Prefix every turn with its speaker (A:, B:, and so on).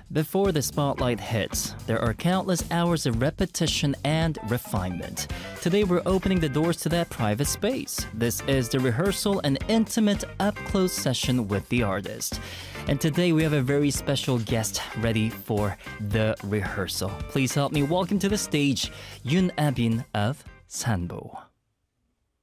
A: Before the spotlight hits, there are countless hours of repetition and refinement. Today we're opening the doors to that private space. This is the rehearsal, an intimate, up-close session with the artist. And today we have a very special guest ready for the rehearsal. Please help me welcome to the stage Yoon Ah-bin of Sanbo.